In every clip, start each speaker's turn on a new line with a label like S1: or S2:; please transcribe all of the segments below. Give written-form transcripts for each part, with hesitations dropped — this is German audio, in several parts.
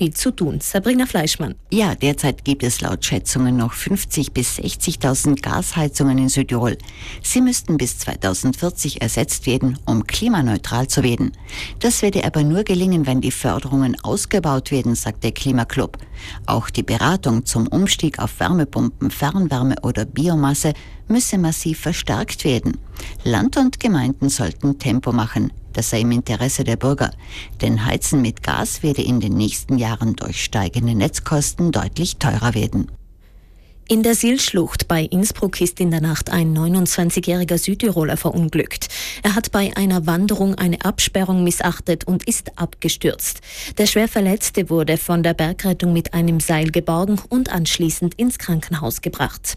S1: viel zu tun. Sabrina Fleischmann.
S2: Ja, derzeit gibt es laut Schätzungen noch 50.000 bis 60.000 Gasheizungen in Südtirol. Sie müssten bis 2040 ersetzt werden, um klimaneutral zu werden. Das werde aber nur gelingen, wenn die Förderungen ausgebaut werden, sagt der Klimaclub. Auch die Beratung zum Umstieg auf Wärmepumpen, Fernwärme oder Biomasse müsse massiv verstärkt werden. Land und Gemeinden sollten Tempo machen. Das sei im Interesse der Bürger. Denn Heizen mit Gas werde in den nächsten Jahren durch steigende Netzkosten deutlich teurer werden.
S1: In der Silschlucht bei Innsbruck ist in der Nacht ein 29-jähriger Südtiroler verunglückt. Er hat bei einer Wanderung eine Absperrung missachtet und ist abgestürzt. Der Schwerverletzte wurde von der Bergrettung mit einem Seil geborgen und anschließend ins Krankenhaus gebracht.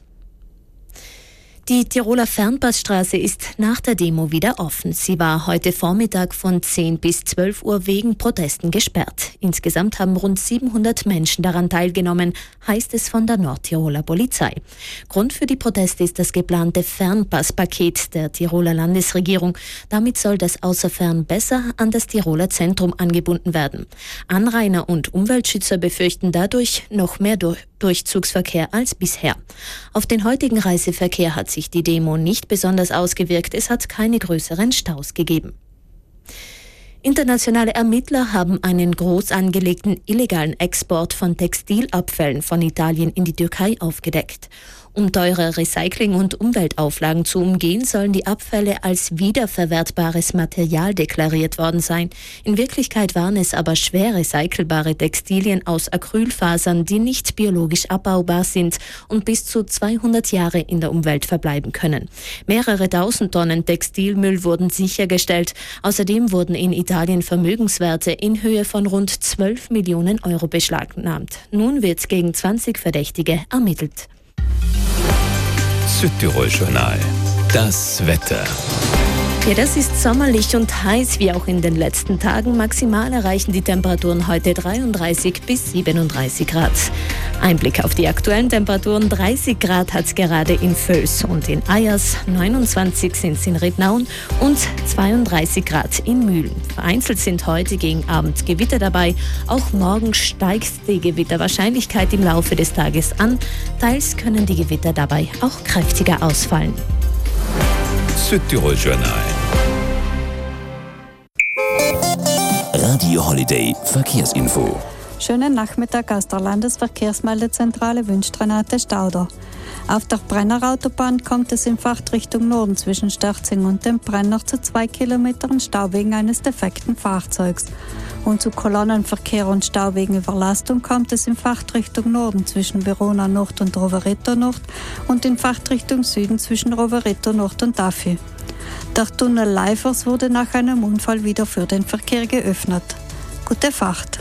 S1: Die Tiroler Fernpassstraße ist nach der Demo wieder offen. Sie war heute Vormittag von 10 bis 12 Uhr wegen Protesten gesperrt. Insgesamt haben rund 700 Menschen daran teilgenommen, heißt es von der Nordtiroler Polizei. Grund für die Proteste ist das geplante Fernpasspaket der Tiroler Landesregierung. Damit soll das Außerfern besser an das Tiroler Zentrum angebunden werden. Anrainer und Umweltschützer befürchten dadurch noch mehr Durchzugsverkehr als bisher. Auf den heutigen Reiseverkehr hat sich die Demo nicht besonders ausgewirkt. Es hat keine größeren Staus gegeben. Internationale Ermittler haben einen groß angelegten illegalen Export von Textilabfällen von Italien in die Türkei aufgedeckt. Um teure Recycling- und Umweltauflagen zu umgehen, sollen die Abfälle als wiederverwertbares Material deklariert worden sein. In Wirklichkeit waren es aber schwer recycelbare Textilien aus Acrylfasern, die nicht biologisch abbaubar sind und bis zu 200 Jahre in der Umwelt verbleiben können. Mehrere tausend Tonnen Textilmüll wurden sichergestellt. Außerdem wurden in Italien Vermögenswerte in Höhe von rund 12 Millionen Euro beschlagnahmt. Nun wird gegen 20 Verdächtige ermittelt.
S3: Südtirol-Journal. Das Wetter.
S1: Ja, das ist sommerlich und heiß, wie auch in den letzten Tagen. Maximal erreichen die Temperaturen heute 33 bis 37 Grad. Ein Blick auf die aktuellen Temperaturen. 30 Grad hat es gerade in Völs und in Ayers, 29 sind es in Rittnauen und 32 Grad in Mühlen. Vereinzelt sind heute gegen Abend Gewitter dabei. Auch morgen steigt die Gewitterwahrscheinlichkeit im Laufe des Tages an. Teils können die Gewitter dabei auch kräftiger ausfallen.
S3: Südtirol-Journal.
S4: Radio Holiday Verkehrsinfo.
S5: Schönen Nachmittag aus der Landesverkehrsmeldezentrale wünscht Renate Stauder. Auf der Brennerautobahn kommt es in Fahrtrichtung Norden zwischen Sterzing und dem Brenner zu 2 Kilometern Stau wegen eines defekten Fahrzeugs. Und zu Kolonnenverkehr und Stau wegen Überlastung kommt es in Fahrtrichtung Norden zwischen Verona Nord und Rovereto Nord und in Fahrtrichtung Süden zwischen Rovereto Nord und Daffy. Der Tunnel Leifers wurde nach einem Unfall wieder für den Verkehr geöffnet. Gute Fahrt!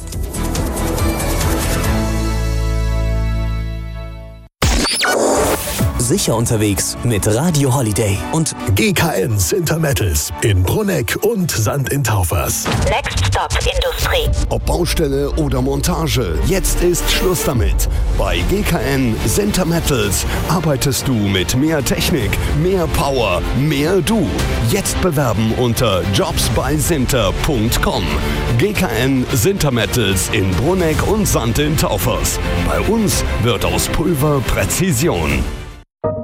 S4: Sicher unterwegs mit Radio Holiday und
S6: GKN Sintermettels in Brunegg und St. in Taufers.
S7: Next Stop Industrie.
S6: Ob Baustelle oder Montage, jetzt ist Schluss damit. Bei GKN Sintermettels arbeitest du mit mehr Technik, mehr Power, mehr du. Jetzt bewerben unter jobsbysinter.com. GKN Sintermettels in Brunegg und St. in Taufers. Bei uns wird aus Pulver Präzision.